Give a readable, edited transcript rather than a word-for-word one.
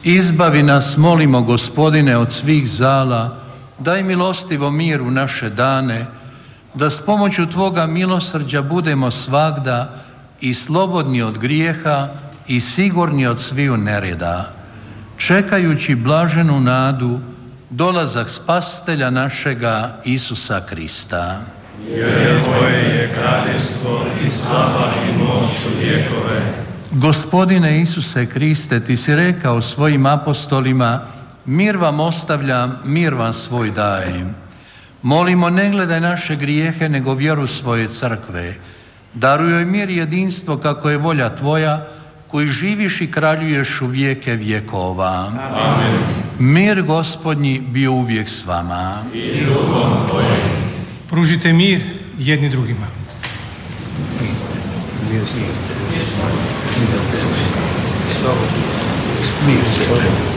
Izbavi nas, molimo, Gospodine, od svih zala, daj milostivo mir u naše dane, da s pomoću Tvoga milosrđa budemo svagda i slobodni od grijeha i sigurni od sviju nereda, čekajući blaženu nadu, dolazak Spasitelja našega Isusa Krista. Jer Tvoje je kraljevstvo i slava i moć u vjekove. Gospodine Isuse Kriste, Ti si rekao svojim apostolima, mir vam ostavljam, mir vam svoj dajem. Molimo, ne gledaj naše grijehe, nego vjeru svoje crkve. Daruj joj mir i jedinstvo kako je volja Tvoja, koji živiš i kraljuješ u vijeke vjekova. Amen. Mir Gospodnji bio uvijek s vama. I duhom Tvojim. Pružite mir jedni drugima. Mir